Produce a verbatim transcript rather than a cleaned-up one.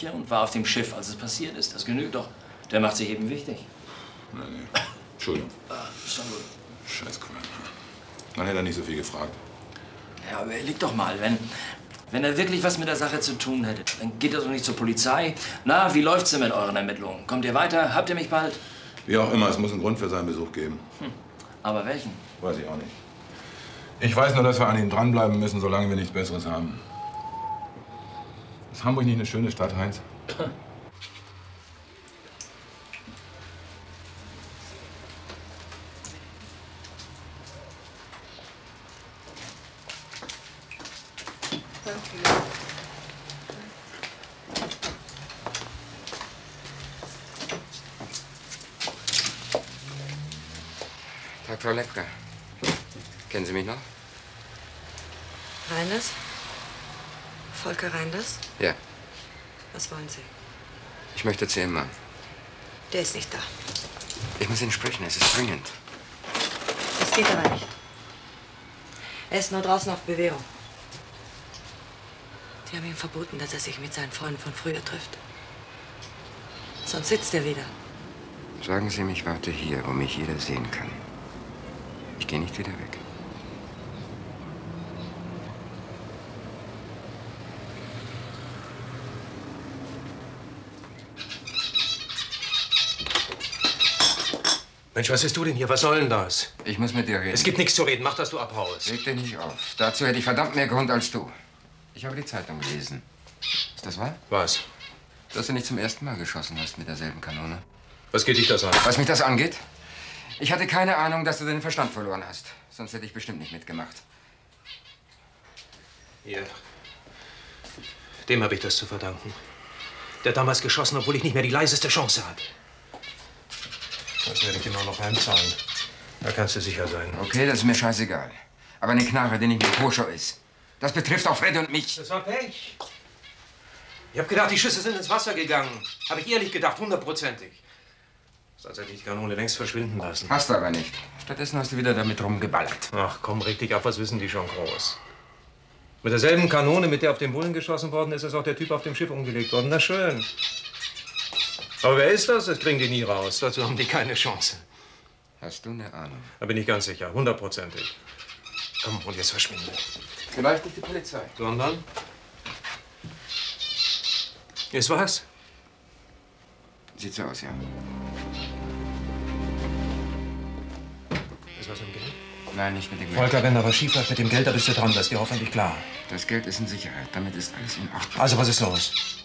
Leiche und war auf dem Schiff, als es passiert ist. Das genügt doch. Der macht sich eben wichtig. Nein, nee. Entschuldigung. Ah, schon gut. Scheiß Qualm. Dann hätte er nicht so viel gefragt. Ja, aber überleg doch mal, wenn, wenn er wirklich was mit der Sache zu tun hätte, dann geht er doch nicht zur Polizei. Na, wie läuft's denn mit euren Ermittlungen? Kommt ihr weiter? Habt ihr mich bald? Wie auch immer, es muss einen Grund für seinen Besuch geben. Hm. Aber welchen? Weiß ich auch nicht. Ich weiß nur, dass wir an ihm dranbleiben müssen, solange wir nichts Besseres haben. Ist Hamburg nicht eine schöne Stadt, Heinz? Tag, Frau Lepka. Kennen Sie mich noch? Reinders? Volker Reinders? Ja. Was wollen Sie? Ich möchte zu Ihrem Mann. Der ist nicht da. Ich muss ihn sprechen, es ist dringend. Das geht aber nicht. Er ist nur draußen auf Bewährung. Die haben ihm verboten, dass er sich mit seinen Freunden von früher trifft. Sonst sitzt er wieder. Sagen Sie ihm, ich warte hier, wo mich jeder sehen kann. Ich gehe nicht wieder weg. Mensch, was bist du denn hier? Was soll denn das? Ich muss mit dir reden. Es gibt nichts zu reden. Mach, dass du abhaust. Leg dich nicht auf. Dazu hätte ich verdammt mehr Grund als du. Ich habe die Zeitung gelesen. Ist das wahr? Was? Dass du nicht zum ersten Mal geschossen hast mit derselben Kanone. Was geht dich das an? Was mich das angeht? Ich hatte keine Ahnung, dass du den Verstand verloren hast. Sonst hätte ich bestimmt nicht mitgemacht. Hier. Dem habe ich das zu verdanken. Der hat damals geschossen, obwohl ich nicht mehr die leiseste Chance hatte. Das werde ich ihm auch noch heimzahlen. Da kannst du sicher sein. Okay, das ist mir scheißegal. Aber eine Knarre, die nicht mehr koscher ist. Das betrifft auch Freddy und mich. Das war Pech. Ich habe gedacht, die Schüsse sind ins Wasser gegangen. Habe ich ehrlich gedacht, hundertprozentig. Sonst hätte ich die Kanone längst verschwinden lassen. Hast du aber nicht. Stattdessen hast du wieder damit rumgeballert. Ach komm, reg dich ab, was wissen die schon groß? Mit derselben Kanone, mit der auf den Bullen geschossen worden ist, ist auch der Typ auf dem Schiff umgelegt worden. Na schön. Aber wer ist das? Das kriegen die nie raus. Dazu haben die keine Chance. Hast du eine Ahnung? Da bin ich ganz sicher, hundertprozentig. Komm, und jetzt verschwinde. Vielleicht nicht die Polizei. Sondern? Ist was? Sieht so aus, ja. Ist was im Geld? Nein, nicht mit dem Geld. Volker, wenn da was schief läuft mit dem Geld, da bist du dran. Das ist dir hoffentlich klar. Das Geld ist in Sicherheit. Damit ist alles in Ordnung. Also, was ist los?